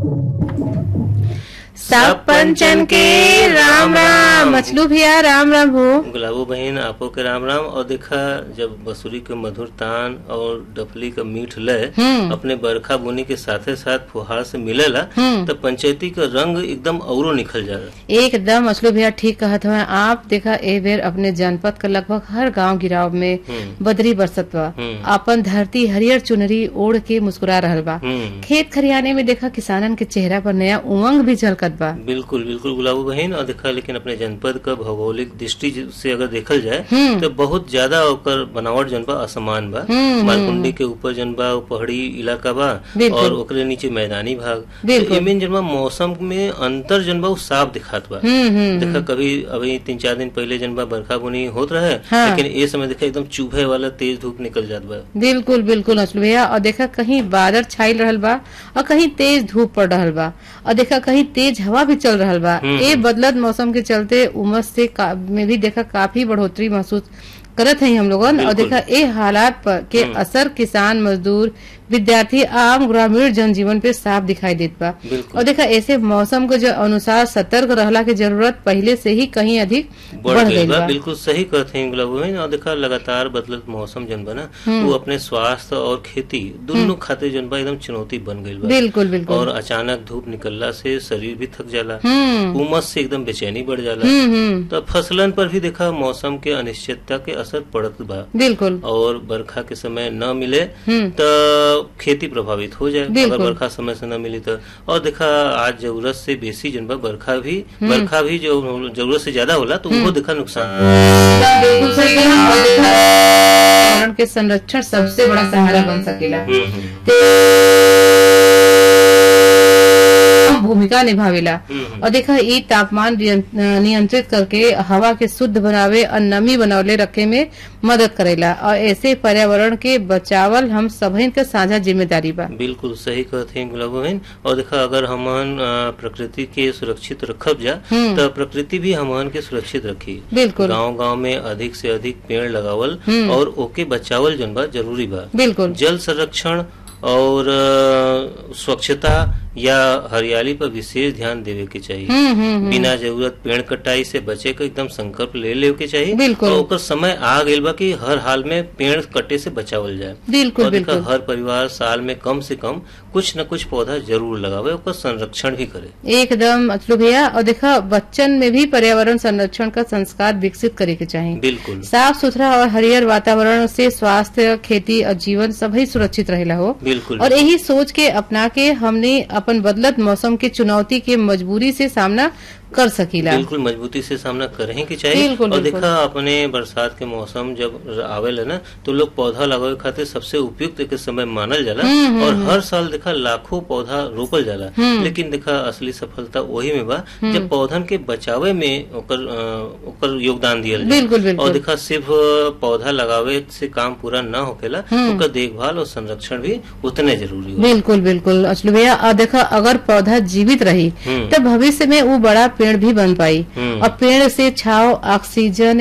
सब पंचन के राम राम। मछलू भैया राम राम हो। गुलाबो बहन आपो के राम राम। और देखा जब बंसुरी के मधुर तान और डफली का मीठ लय अपने बरखा बुनी के साथे साथ फुहार से मिलेला तो पंचायती का रंग एकदम औरो निखल जाला। एकदम मछलू भैया ठीक कहत हवे। आप देखा ए बेर अपने जनपद का लगभग हर गांव गिराव में बदरी बरसत बा। अपन धरती हरियर चुनरी ओढ़ के मुस्कुरा रहल बा। खेत खरियाने में देखा किसानन के चेहरा पर नया उमंग भी झलकत बा। बिल्कुल बिल्कुल गुलाबो बहन। और देखा लेकिन अपने जनपद का भौगोलिक दृष्टि से अगर देखल जाए तो बहुत ज्यादा ओकर बनावट जन बा असमान बा। मारकुंडी के ऊपर जन बा पहाड़ी इलाका बा और ओकरे नीचे मैदानी भाग। तो एमें जन बा मौसम में अंतर जन बा साफ दिखात बा। देखा कभी अभी 3-4 दिन पहले जन बा बरखा बुनी होत रहे लेकिन ए समय देखा एकदम चुभे वाला तेज धूप निकल जात बा। बिल्कुल बिल्कुल मछलू भैया। और देखा कहीं बादल छाइल रहल बा और कहीं तेज धूप पड़ रहल बा और देखा कहीं तेज हवा भी चल रहल बा। ए बदलत मौसम के चलते उमस से में भी देखा काफी बढ़ोतरी महसूस करत है हम लोगन। और देखा ए हालात पर के असर किसान मजदूर विद्यार्थी आम ग्रामीण जनजीवन पे साफ दिखाई देत बा। और देखा ऐसे मौसम के जो अनुसार सतर्क रहला की जरूरत पहले से ही कहीं अधिक बढ़ गई बा। बिल्कुल सही कहते हैं गुलाबो। और देखा लगातार बदलत मौसम जन बना वो अपने स्वास्थ्य और खेती दोनों खातिर जन बा एकदम चुनौती बन गई बा। बिल्कुल बिल्कुल। और अचानक धूप निकलला से शरीर भी थक जाला, उमस से एकदम बेचैनी बढ़ जाला। तो फसलन पर भी देखा मौसम के अनिश्चितता के असर पड़त बा। बिल्कुल। और बरखा के समय न मिले तो खेती प्रभावित हो जाए अगर बरखा समय से न मिली तो। और देखा आज जरूरत से बेसी जन बा बरखा भी जो जरूरत से ज्यादा होला तो वो देखा नुकसान। बिल्कुल सही कहा। और देखा पर्यावरण के संरक्षण सबसे बड़ा सहारा बन सकेला, भूमिका निभावेला। और देखा ये तापमान नियंत्रित करके हवा के शुद्ध बनावे और नमी बनौले रखे में मदद करेला। और ऐसे पर्यावरण के बचावल हम सभी के साझा जिम्मेदारी बा। बिल्कुल सही कहते हैं गुलाबो बहन। और देखा अगर हमन प्रकृति के सुरक्षित रखब जा तो प्रकृति भी हमन के सुरक्षित रखी। बिल्कुल। गाँव में अधिक से अधिक पेड़ लगावल और ओके बचावल जन बा जरूरी बा। बिल्कुल। जल संरक्षण और स्वच्छता या हरियाली पर विशेष ध्यान देवे के चाहिए। बिना जरूरत पेड़ कटाई से बचे के एकदम संकल्प ले के चाहिए। बिल्कुल। और ओकर समय आ गइल बा कि हर हाल में पेड़ कटे से बचावल जाए। बिल्कुल। और बिल्कुल। हर परिवार साल में कम से कम कुछ न कुछ पौधा जरूर लगावे, ओकर संरक्षण भी करे। एकदम मतलब भैया। और देखा बच्चन में भी पर्यावरण संरक्षण का संस्कार विकसित करे के चाहिए। बिल्कुल। साफ सुथरा और हरियर वातावरण से स्वास्थ्य, खेती और जीवन सभी सुरक्षित रहेला हो। बिल्कुल। और यही सोच के अपना के हमने अपन बदलत मौसम की चुनौती के मजबूरी से सामना कर सकीला। बिल्कुल मजबूती से सामना करें की चाहिए। बिल्कुल, और बिल्कुल। देखा अपने बरसात के मौसम जब आवेला ना तो लोग पौधा लगावे खातिर सबसे उपयुक्त के समय मानल जाला। और हर साल देखा लाखों पौधा रोपल जाला। लेकिन देखा असली सफलता वही में बा जब पौधन के बचावे में ओकर योगदान दिया जाए। बिल्कुल बिल्कुल। और देखा सिर्फ पौधा लगावे से काम पूरा न होकेला, ओकर देखभाल और संरक्षण भी उतने जरूरी है। बिल्कुल बिल्कुल अचलू भैया। और देखा अगर पौधा जीवित रही तो भविष्य में वो बड़ा पेड़ भी बन पाई। और पेड़ से छाव, ऑक्सीजन